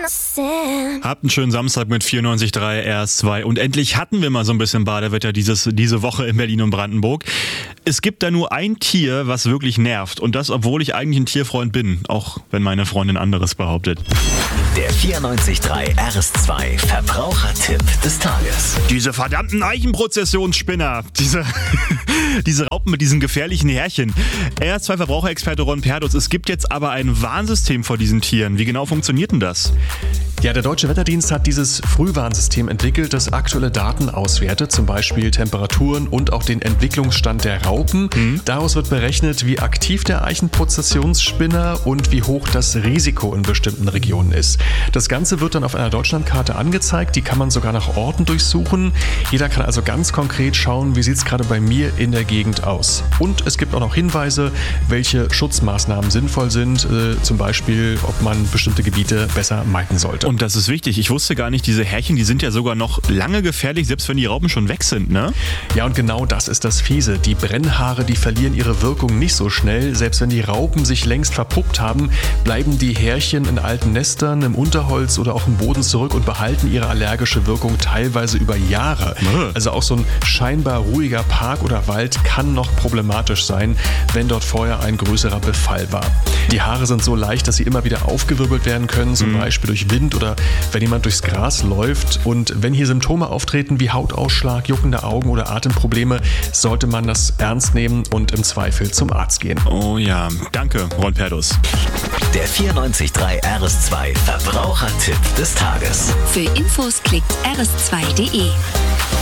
Habt einen schönen Samstag mit 94.3 RS2 und endlich hatten wir mal so ein bisschen Badewetter diese Woche in Berlin und Brandenburg. Es gibt da nur ein Tier, was wirklich nervt und das, obwohl ich eigentlich ein Tierfreund bin, auch wenn meine Freundin anderes behauptet. Der 94.3 RS2 Verbrauchertipp des Tages. Diese verdammten Eichenprozessionsspinner, diese Raupen mit diesen gefährlichen Härchen. RS2 Verbraucherexperte Ron Perdus, es gibt jetzt aber ein Warnsystem vor diesen Tieren. Wie genau funktioniert denn das? Ja, der Deutsche Wetterdienst hat dieses Frühwarnsystem entwickelt, das aktuelle Daten auswertet, zum Beispiel Temperaturen und auch den Entwicklungsstand der Raupen. Daraus wird berechnet, wie aktiv der Eichenprozessionsspinner und wie hoch das Risiko in bestimmten Regionen ist. Das Ganze wird dann auf einer Deutschlandkarte angezeigt, die kann man sogar nach Orten durchsuchen. Jeder kann also ganz konkret schauen, wie sieht es gerade bei mir in der Gegend aus. Und es gibt auch noch Hinweise, welche Schutzmaßnahmen sinnvoll sind, zum Beispiel, ob man bestimmte Gebiete besser meiden sollte. Und das ist wichtig. Ich wusste gar nicht, diese Härchen, die sind ja sogar noch lange gefährlich, selbst wenn die Raupen schon weg sind, ne? Ja, und genau das ist das Fiese. Die Brennhaare, die verlieren ihre Wirkung nicht so schnell. Selbst wenn die Raupen sich längst verpuppt haben, bleiben die Härchen in alten Nestern, im Unterholz oder auch im Boden zurück und behalten ihre allergische Wirkung teilweise über Jahre. Also auch so ein scheinbar ruhiger Park oder Wald kann noch problematisch sein, wenn dort vorher ein größerer Befall war. Die Haare sind so leicht, dass sie immer wieder aufgewirbelt werden können, zum Beispiel durch Wind oder wenn jemand durchs Gras läuft. Und wenn hier Symptome auftreten wie Hautausschlag, juckende Augen oder Atemprobleme, sollte man das ernst nehmen und im Zweifel zum Arzt gehen. Oh ja, danke, Ron Perdus. Der 94.3 RS2 Verbrauchertipp des Tages. Für Infos klickt rs2.de.